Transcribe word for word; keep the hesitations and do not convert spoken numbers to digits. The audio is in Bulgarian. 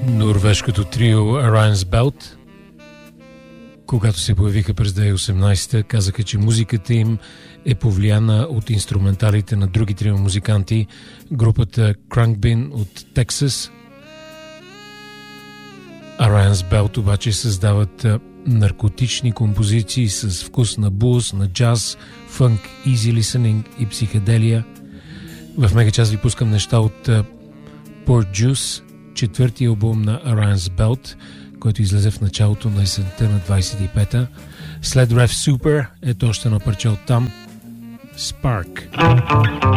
Норвежкото трио Orion's Belt, когато се появиха през две хиляди и осемнадесета, казаха, че музиката им е повлияна от инструменталите на други трима музиканти, групата Khruangbin от Тексас. Orion's Belt обаче създават наркотични композиции с вкус на блуз, на джаз, фънк, easy listening и психоделия. В мега час ви пускам неща от Port Juice, четвъртия албум на Orion's Belt, който излезе в началото на есента на двадесет и пета. След Rev Super ето още едно парче от там, Spark.